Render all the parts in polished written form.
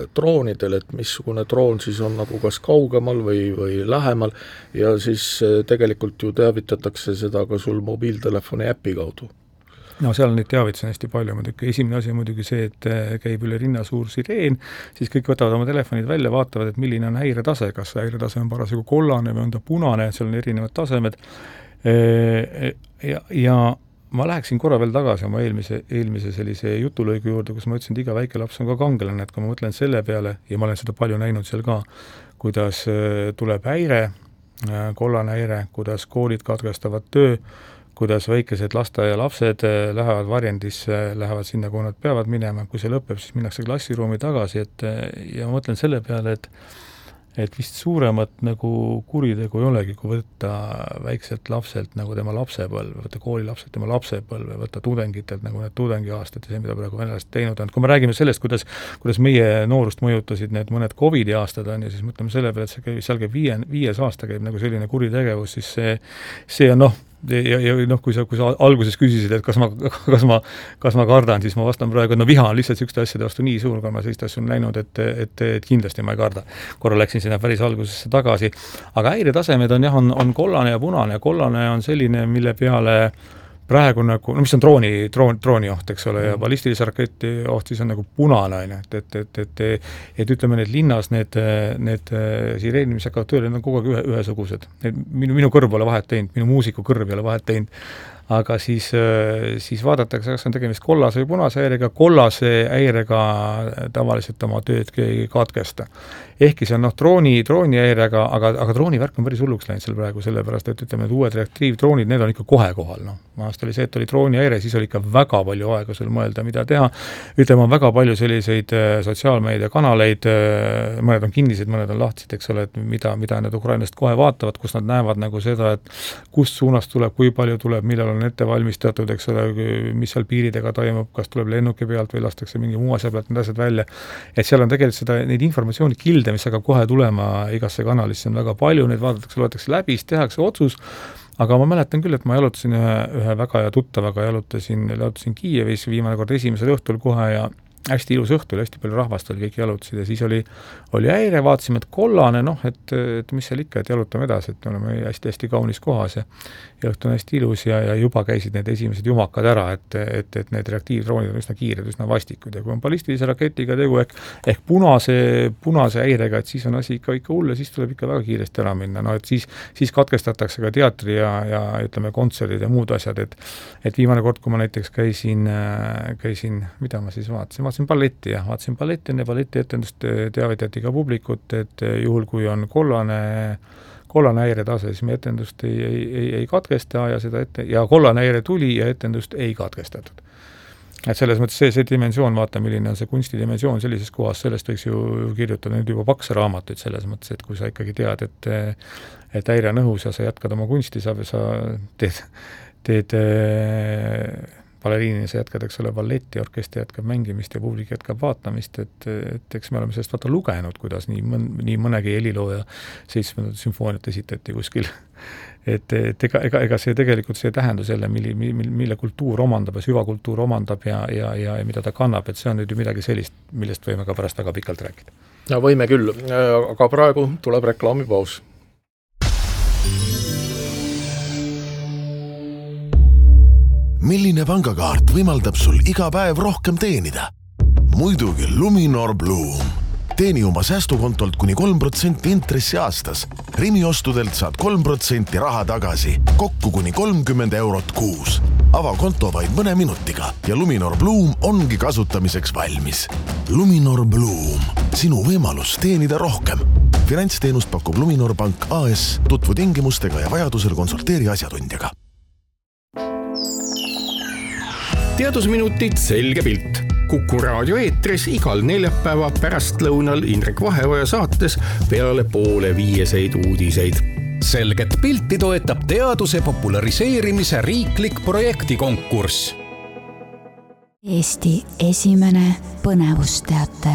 droonidel, et missugune droon siis on nagu kas kaugemal või lähemal ja siis tegelikult ju teavitatakse seda ka sul mobiiltelefoni äpi kaudu. No seal neid teavitusi on hästi palju muidugi. Esimene asi on muidugi see, et käib üle rinna suur sireen, siis kõik võtavad oma telefonid välja, vaatavad, et milline on häiretase, kas häiretase on parasjagu kollane või on ta punane, seal on erinevad tasemed. Ja ma läheksin korra veel tagasi oma eelmise sellise jutulõigu juurde, kus ma ütlesin, et iga väike laps on ka kangelane, et kui ma mõtlen selle peale, ja ma olen seda palju näinud seal ka, kuidas tuleb häire, kollane häire, kuidas koolid katkestavad töö, kuidas väikesed lasteaialapsed lähevad varjendisse, lähevad sinna, kuhu nad peavad minema, kui see lõpeb, siis minnakse klassiruumi tagasi, ja ma mõtlen selle peale, et vist suuremat nagu kuritegu ei olegi, kui võtta väikselt lapselt nagu tema lapsepõlve, võtta koolilapselt tema lapsepõlve, võtta tudengitelt nagu need tudengiaastad ja see, mida praegu venelased teinud on. Kui me räägime sellest, kuidas meie noorust mõjutasid need mõned COVID-i aastad on ja siis mõtleme selle peale, et seal käib 5 aasta käib nagu selline kuritegevus, siis see on ja kui sa alguses küsisid, et kas ma kardan, siis ma vastan praegu, et viha on lihtsalt sükste asjade vastu nii suur, kui ma sellist asju on näinud, et kindlasti ma ei karda. Korra läksin sinna päris algusesse tagasi. Aga häiretasemed on kollane ja punane ja kollane on selline, mille peale praegu nagu, mis on drooni oht, eks ole, ja ballistilise raketi oht siis on nagu punane, et ütleme, need linnas need sireenid, mis hakkavad tööle, need on kogu aeg ühesugused. Minu kõrv ole vahet teinud, minu muusiku kõrv ei ole vahet teinud, aga siis vaadatakse, kas on tegemist kollase või punase häirega. Kollase häirega tavaliselt oma tööd keegi katkesta. Ehkki see on drooni häirega, aga drooni värk on päris hulluks läinud seal praegu, sellepärast, et ütleme, et uued reaktiivdroonid, need on ikka kohe kohal. Maast oli see, et oli drooni häire, siis oli ikka väga palju aega sul mõelda, mida teha. Ütleme, on väga palju selliseid sotsiaalmeedia kanaleid, mõned on kinnised, mõned on lahtisid, eks ole, et mida need ukrainlased kohe vaatavad, kus nad näevad nagu seda, et kust suunast tuleb, kui palju tuleb, millal on ette valmistatud, eks ole, mis seal piiridega toimub, kas tuleb lennuki pealt või lastakse mingi muu asja pealt need asjad välja. Et seal on tegelikult neid informatsiooni kilde, mis hakkab kohe tulema igasse kanalisse, on väga palju, neid loetakse läbi, siis tehakse otsus, aga ma mäletan küll, et ma jalutasin ühe väga ja tuttavaga, jalutasin Kiievis viimane kord esimesel õhtul kohe ja hästi ilus õhtul, hästi palju rahvast oli, kõik jalutasid ja siis oli häire, vaatasime, et kollane, et mis seal ikka, et jalutame edasi, et oleme hästi kaunis kohas ja õhtu on hästi ilus ja juba käisid need esimesed jumakad ära, et need reaktiivdroonid on üsna kiired, üsna vastikud ja kui on ballistilise raketiga tegu ehk punase häirega, et siis on asi ikka hull ja siis tuleb ikka väga kiiresti ära minna, et siis katkestatakse ka teatri ja ütleme kontserdid ja muud asjad, et viimane kord, kui ma näiteks käisin, mida ma siis vaatasin balletti ja enne balletietendust teavitati ka publikut, et juhul kui on kollane häiretase, siis me etendust ei katkesta ja kollane häire tuli ja etendust ei katkestatud. Et selles mõttes see dimensioon, vaata, milline on see kunstidimensioon sellises kohas, sellest võiks ju kirjutada nüüd juba pakse raamatuid selles mõttes, et kui sa ikkagi tead, et häire on õhus ja sa jätkad oma kunsti, sa teed baleriini, sa jätkad, eks ole, balletti, orkester jätkab mängimist ja publik jätkab vaatamist, et eks me oleme sellest vaata lugenud, kuidas nii mõnegi helilooja 7. sümfooniat esitati kuskil. Et ega see tegelikult see tähendus jälle, mille kultuur omandab ja süvakultuur omandab ja mida ta kannab, et see on nüüd ju midagi sellist, millest võime ka pärast väga pikalt rääkida. Ja võime küll, aga praegu tuleb reklaamipaus. Milline pangakaart võimaldab sul iga päev rohkem teenida? Muidugi Luminor Bloom. Teeni oma säästukontolt kuni 3% intressi aastas. Rimi ostudelt saad 3% raha tagasi, kokku kuni 30 eurot kuus. Ava konto vaid mõne minutiga ja Luminor Bloom ongi kasutamiseks valmis. Luminor Bloom. Sinu võimalus teenida rohkem. Finantsteenust pakub Luminor Pank AS. Tutvu tingimustega ja vajadusel konsulteeri asjatundjaga. Teadusminutid selge pilt. Kuku raadio eetris igal neljapäeva pärastlõunal Indrek Vaheoja saates peale 4:30 uudiseid. Selget pilti toetab teaduse populariseerimise riiklik projektikonkurss. Eesti esimene põnevusteater.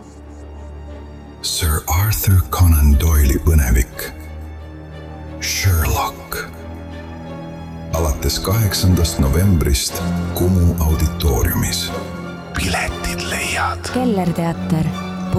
Sir Arthur Conan Doyle'i põnevik. Sherlock. Alates 8. novembrist Kumu auditooriumis. Piletid leiad. Kellerteater